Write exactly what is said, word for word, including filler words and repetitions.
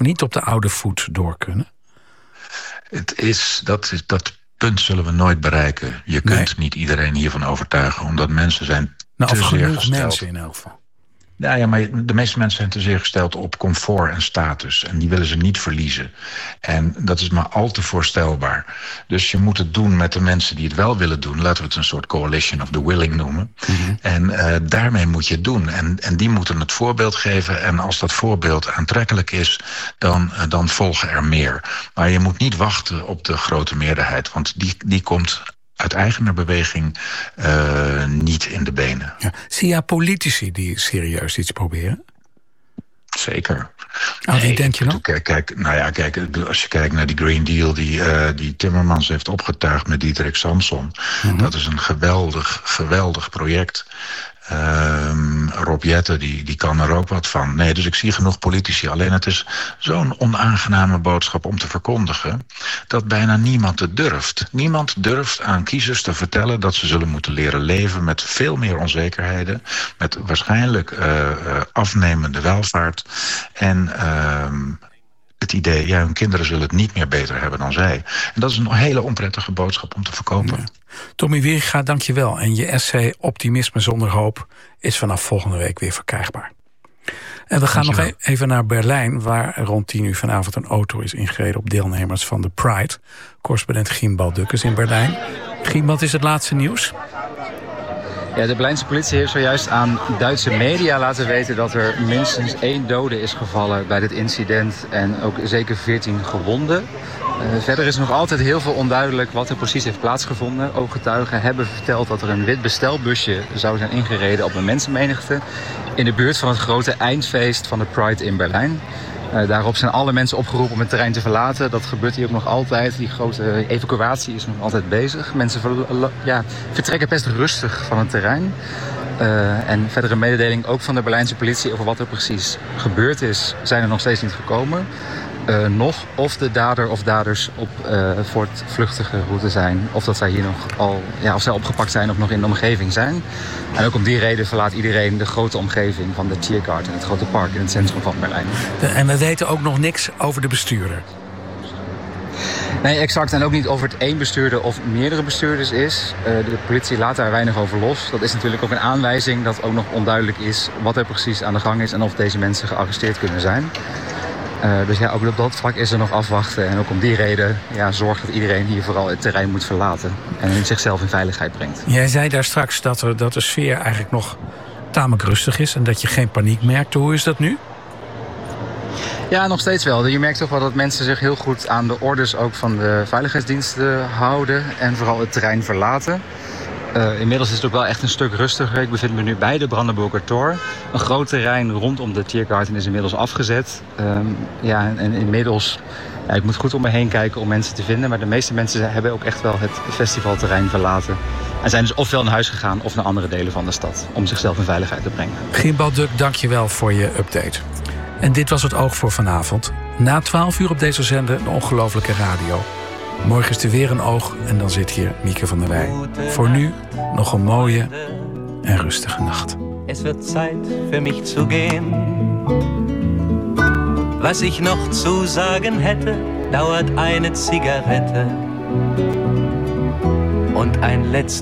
we niet op de oude voet door kunnen? Het is, dat, is, dat punt zullen we nooit bereiken. Je kunt nee. niet iedereen hiervan overtuigen, omdat mensen zijn nou, te of zeer genoeg gesteld. mensen in elk geval. Nou ja, maar de meeste mensen zijn te zeer gesteld op comfort en status. En die willen ze niet verliezen. En dat is maar al te voorstelbaar. Dus je moet het doen met de mensen die het wel willen doen. Laten we het een soort coalition of the willing noemen. Mm-hmm. En uh, daarmee moet je het doen. En, en die moeten het voorbeeld geven. En als dat voorbeeld aantrekkelijk is, dan, uh, dan volgen er meer. Maar je moet niet wachten op de grote meerderheid. Want die, die komt uit eigener beweging uh, niet in de benen. Ja. Zie je politici die serieus iets proberen? Zeker. Oh, wie nee, denk je dan? Kijk, kijk, nou ja, kijk, als je kijkt naar die Green Deal die, uh, die Timmermans heeft opgetuigd met Diederik Samson. Mm-hmm. Dat is een geweldig, geweldig project. Um, Rob Jetten, die, die kan er ook wat van. Nee, dus ik zie genoeg politici. Alleen het is zo'n onaangename boodschap om te verkondigen, dat bijna niemand het durft. Niemand durft aan kiezers te vertellen dat ze zullen moeten leren leven met veel meer onzekerheden, met waarschijnlijk uh, uh, afnemende welvaart en uh, het idee, ja, hun kinderen zullen het niet meer beter hebben dan zij. En dat is een hele onprettige boodschap om te verkopen. Ja. Tommy Wieringa, dank je wel. En je essay Optimisme zonder hoop is vanaf volgende week weer verkrijgbaar. En we gaan nog e- even naar Berlijn, waar rond tien uur vanavond een auto is ingereden op deelnemers van de Pride. Correspondent Giem Baldukkes in Berlijn. Giem, wat is het laatste nieuws? Ja, de Berlijnse politie heeft zojuist aan Duitse media laten weten dat er minstens één dode is gevallen bij dit incident en ook zeker veertien gewonden. Uh, verder is nog altijd heel veel onduidelijk wat er precies heeft plaatsgevonden. Ooggetuigen hebben verteld dat er een wit bestelbusje zou zijn ingereden op een mensenmenigte in de buurt van het grote eindfeest van de Pride in Berlijn. Uh, daarop zijn alle mensen opgeroepen om het terrein te verlaten. Dat gebeurt hier ook nog altijd. Die grote evacuatie is nog altijd bezig. Mensen ver, ja, vertrekken best rustig van het terrein. Uh, en verdere mededeling ook van de Berlijnse politie over wat er precies gebeurd is, zijn er nog steeds niet gekomen. Uh, nog of de dader of daders op uh, voortvluchtige route zijn. Of dat zij hier nog al, ja, of zij opgepakt zijn of nog in de omgeving zijn. En ook om die reden verlaat iedereen de grote omgeving van de Tiergarten, het grote park in het centrum van Berlijn. En we weten ook nog niks over de bestuurder. Nee, exact. En ook niet of het één bestuurder of meerdere bestuurders is. Uh, de politie laat daar weinig over los. Dat is natuurlijk ook een aanwijzing dat ook nog onduidelijk is wat er precies aan de gang is en of deze mensen gearresteerd kunnen zijn. Uh, dus ja, ook op dat vlak is er nog afwachten. En ook om die reden ja, zorgt dat iedereen hier vooral het terrein moet verlaten. En zichzelf in veiligheid brengt. Jij zei daar straks dat, er, dat de sfeer eigenlijk nog tamelijk rustig is en dat je geen paniek merkt. Hoe is dat nu? Ja, nog steeds wel. Je merkt toch wel dat mensen zich heel goed aan de orders ook van de veiligheidsdiensten houden. En vooral het terrein verlaten. Uh, inmiddels is het ook wel echt een stuk rustiger. Ik bevind me nu bij de Brandenburger Tor. Een groot terrein rondom de Tiergarten is inmiddels afgezet. Um, ja, en, en inmiddels... Ja, ik moet goed om me heen kijken om mensen te vinden. Maar de meeste mensen hebben ook echt wel het festivalterrein verlaten. En zijn dus ofwel naar huis gegaan of naar andere delen van de stad. Om zichzelf in veiligheid te brengen. Giem Baldukkes, dank je wel voor je update. En dit was het Oog voor vanavond. Na twaalf uur op deze zender een ongelofelijke radio. Morgen is er weer een oog en dan zit hier Mieke van der Wij. Voor nu nog een mooie en rustige nacht. Es wird Zeit für mich zu gehen. Was ich noch zu sagen hätte, dauert eine Zigarette und ein letzter